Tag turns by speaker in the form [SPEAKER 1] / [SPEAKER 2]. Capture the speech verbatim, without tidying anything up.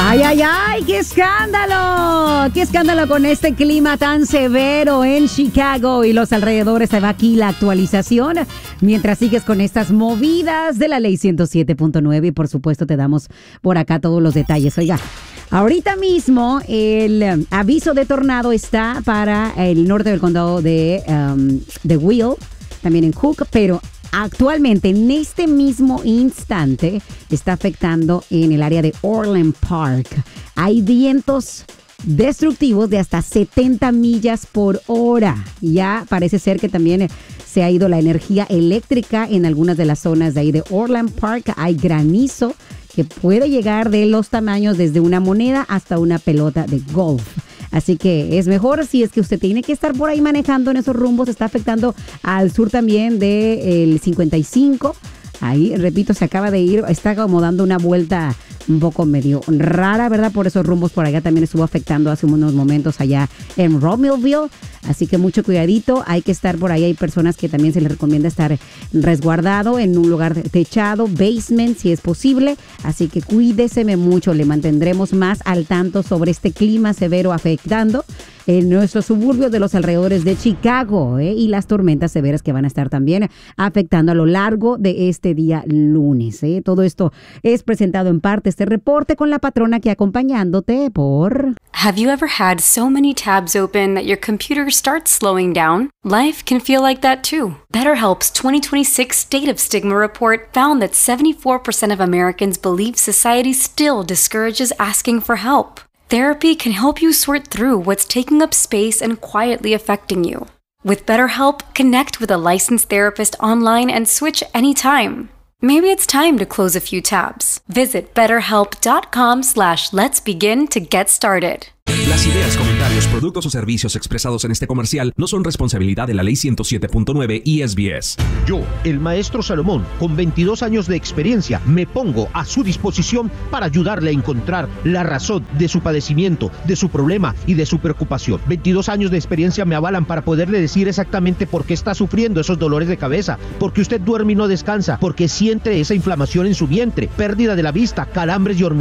[SPEAKER 1] ¡Ay, ay, ay! ¡Qué escándalo! ¡Qué escándalo con este clima tan severo en Chicago y los alrededores! Se va aquí la actualización. Mientras sigues con estas movidas de la ley ciento siete punto nueve y por supuesto te damos por acá todos los detalles. Oiga, ahorita mismo el aviso de tornado está para el norte del condado de, um, de Will, también en Cook, pero actualmente, en este mismo instante, está afectando en el área de Orland Park. Hay vientos destructivos de hasta setenta millas por hora. Ya parece ser que también se ha ido la energía eléctrica en algunas de las zonas de ahí de Orland Park. Hay granizo que puede llegar de los tamaños desde una moneda hasta una pelota de golf. Así que es mejor si es que usted tiene que estar por ahí manejando en esos rumbos. Está afectando al sur también del cincuenta y cinco. Ahí, repito, se acaba de ir, está como dando una vuelta un poco medio rara, ¿verdad? Por esos rumbos por allá también estuvo afectando hace unos momentos allá en Rommelville. Así que mucho cuidadito, hay que estar por ahí. Hay personas que también se les recomienda estar resguardado en un lugar techado, basement, si es posible. Así que cuídeseme mucho, le mantendremos más al tanto sobre este clima severo afectando en nuestros suburbios de los alrededores de Chicago, ¿eh? Y las tormentas severas que van a estar también afectando a lo largo de este día lunes, ¿eh? Todo esto es presentado en parte este reporte con la patrona que acompañándote por...
[SPEAKER 2] Have you ever had so many tabs open that your computer starts slowing down? Life can feel like that too. BetterHelp's twenty twenty-six State of Stigma report found that seventy-four percent of Americans believe society still discourages asking for help. Therapy can help you sort through what's taking up space and quietly affecting you. With BetterHelp, connect with a licensed therapist online and switch anytime. Maybe it's time to close a few tabs. Visit betterhelp.com slash let's begin to get started.
[SPEAKER 3] Las ideas, comentarios, productos o servicios expresados en este comercial no son responsabilidad de la ley ciento siete punto nueve y S B S.
[SPEAKER 4] Yo, el maestro Salomón, con veintidós años de experiencia, me pongo a su disposición para ayudarle a encontrar la razón de su padecimiento, de su problema y de su preocupación. veintidós años de experiencia me avalan para poderle decir exactamente por qué está sufriendo esos dolores de cabeza, porque usted duerme y no descansa, porque siente esa inflamación en su vientre, pérdida de la vista, calambres y hormigueo.